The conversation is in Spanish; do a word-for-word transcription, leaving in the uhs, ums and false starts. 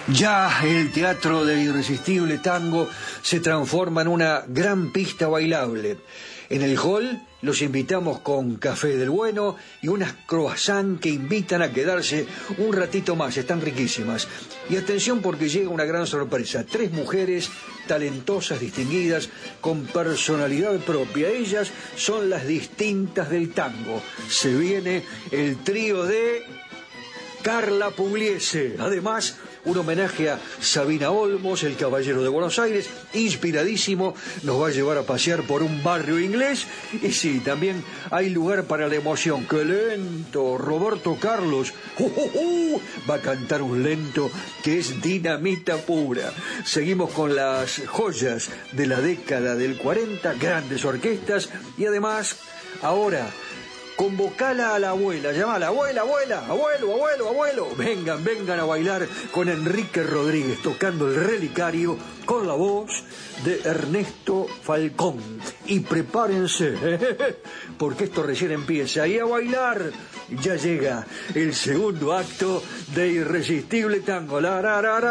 Ya el Teatro del Irresistible Tango se transforma en una gran pista bailable. En el hall los invitamos con café del bueno y unas croissants que invitan a quedarse un ratito más, están riquísimas. Y atención porque llega una gran sorpresa, tres mujeres talentosas, distinguidas, con personalidad propia. Ellas son las distintas del tango. Se viene el trío de Carla Pugliese. Además, un homenaje a Sabina Olmos, el caballero de Buenos Aires, inspiradísimo, nos va a llevar a pasear por un barrio inglés. Y sí, también hay lugar para la emoción. ¡Qué lento! Roberto Carlos uh, uh, uh, va a cantar un lento que es dinamita pura. Seguimos con las joyas de la década del cuarenta, grandes orquestas, y además, ahora, convocala a la abuela, llamala, abuela, abuela, abuelo, abuelo, abuelo. Vengan, vengan a bailar con Enrique Rodríguez tocando el relicario con la voz de Ernesto Falcón. Y prepárense, porque esto recién empieza. Y a bailar, ya llega el segundo acto de Irresistible Tango. La, la, la, la.